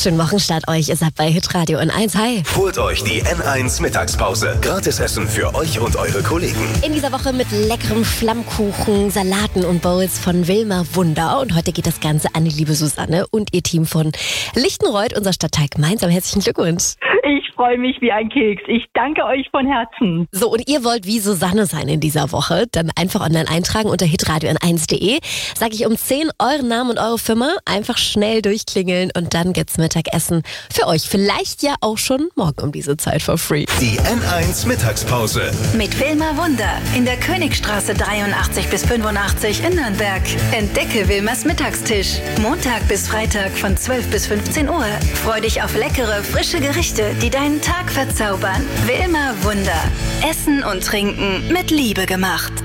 Schönen Wochenstart euch. Ihr seid bei Hitradio N1. Hi. Holt euch die N1 Mittagspause. Gratisessen für euch und eure Kollegen. In dieser Woche mit leckerem Flammkuchen, Salaten und Bowls von Wilma Wunder. Und heute geht das Ganze an die liebe Susanne und ihr Team von Lichtenreuth, unser Stadtteil gemeinsam. Herzlichen Glückwunsch. Ich freue mich wie ein Keks. Ich danke euch von Herzen. So, und ihr wollt wie Susanne sein in dieser Woche? Dann einfach online eintragen unter hitradio n1.de. Sag ich um 10 euren Namen und eure Firma. Einfach schnell durchklingeln und dann gibt's Mittagessen für euch. Vielleicht ja auch schon morgen um diese Zeit for free. Die N1 Mittagspause. Mit Wilma Wunder in der Königstraße 83 bis 85 in Nürnberg. Entdecke Wilmas Mittagstisch. Montag bis Freitag von 12 bis 15 Uhr. Freu dich auf leckere, frische Gerichte, die deinen Tag verzaubern. Wilma Wunder. Essen und Trinken mit Liebe gemacht.